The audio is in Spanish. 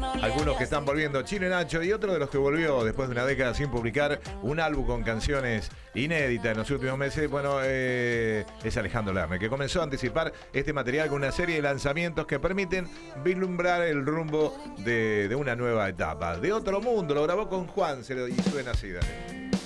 Algunos que están volviendo, Chino y Nacho, y otro de los que volvió después de una década sin publicar un álbum con canciones inéditas en los últimos meses, bueno, es Alejandro Lerner, que comenzó a anticipar este material con una serie de lanzamientos que permiten vislumbrar el rumbo de una nueva etapa. De otro mundo, lo grabó con Juan, y suena así, dale.